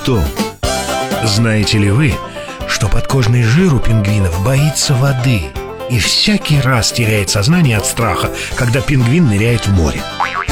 том, знаете ли вы, что подкожный жир у пингвинов боится воды и всякий раз теряет сознание от страха, когда пингвин ныряет в море.